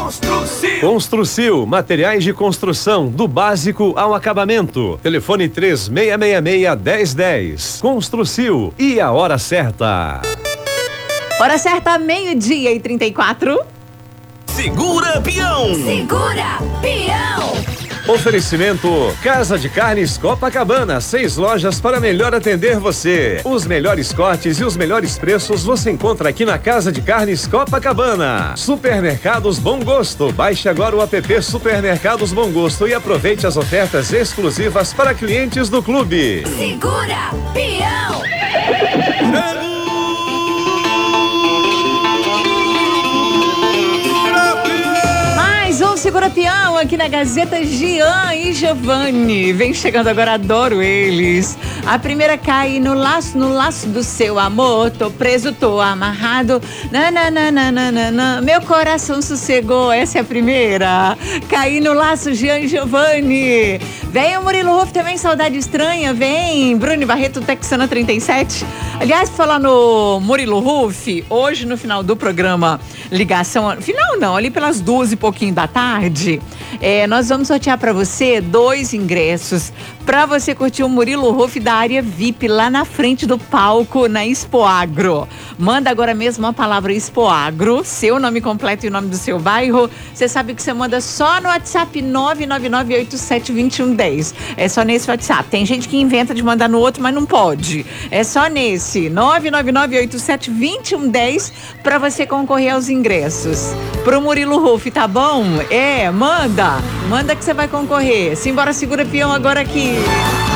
Construcil, materiais de construção, do básico ao acabamento. Telefone 3666-1010. Construcil, e a hora certa. Hora certa, 12:34. Segura Peão! Segura Peão! Oferecimento Casa de Carnes Copacabana, 6 lojas para melhor atender você. Os melhores cortes e os melhores preços você encontra aqui na Casa de Carnes Copacabana. Supermercados Bom Gosto, baixe agora o app Supermercados Bom Gosto e aproveite as ofertas exclusivas para clientes do clube. Segura Peão! Segura Peão aqui na Gazeta. Jean e Giovanni vem chegando agora, adoro eles. A primeira cai no laço do seu amor. Tô preso, tô amarrado. Nananana, meu coração sossegou. Essa é a primeira. Caí no laço, Jean e Giovanni. Vem o Murilo Ruff também, Saudade Estranha. Vem Bruno Barreto, Texana 37. Aliás, falar no Murilo Ruff, hoje no final do programa Ligação, final não, ali pelas 2 e pouquinho da tarde, nós vamos sortear para você 2 ingressos para você curtir o Murilo Ruff da área VIP lá na frente do palco na Expo Agro. Manda agora mesmo a palavra Expo Agro, seu nome completo e o nome do seu bairro. Você sabe que você manda só no WhatsApp 999872110. É só nesse WhatsApp. Tem gente que inventa de mandar no outro, mas não pode. É só nesse 999872110 para você concorrer aos ingressos pro Murilo Ruff, tá bom? Manda que você vai concorrer. Simbora, Segura Peão agora aqui.